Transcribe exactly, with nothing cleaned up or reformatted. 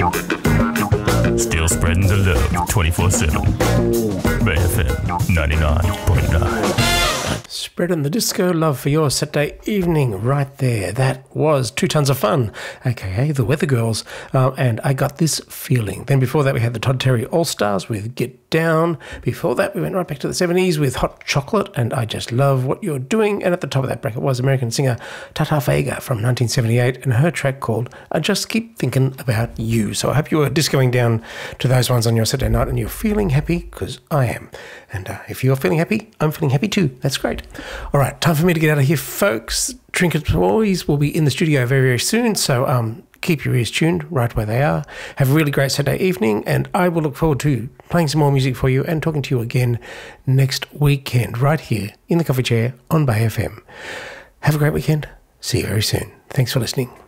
Still spreading the love twenty-four seven. Bay F M ninety-nine point nine. Spreading the disco love for your Saturday evening right there. That was Two Tons of Fun, aka the Weather Girls, uh, and I Got This Feeling. Then before that we had the Todd Terry All-Stars with Get Down. Before that we went right back to the seventies with Hot Chocolate and I Just Love What You're Doing. And at the top of that bracket was American singer Tata Vega from nineteen seventy-eight and her track called I Just Keep Thinking About You. So I hope you were discoing down to those ones on your Saturday night and you're feeling happy, because I am. And uh, if you're feeling happy, I'm feeling happy too. That's great. All right, time for me to get out of here, folks. Trinket Boys will be in the studio very, very soon, so um, keep your ears tuned right where they are. Have a really great Saturday evening, and I will look forward to playing some more music for you and talking to you again next weekend right here in the coffee chair on Bay F M. Have a great weekend. See you very soon. Thanks for listening.